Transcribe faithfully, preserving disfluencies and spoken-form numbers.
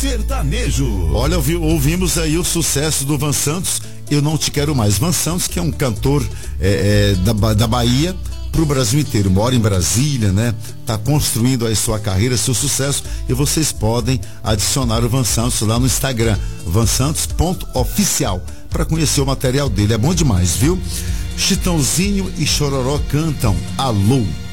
Sertanejo. Olha, ouvi, ouvimos aí o sucesso do Van Santos, Eu Não Te Quero Mais. Van Santos, que é um cantor é, é, da, da Bahia pro Brasil inteiro, mora em Brasília, né? Tá construindo aí sua carreira, seu sucesso, e vocês podem adicionar o Van Santos lá no Instagram, van santos ponto oficial, para conhecer o material dele, é bom demais, viu? Chitãozinho e Chororó cantam Alô.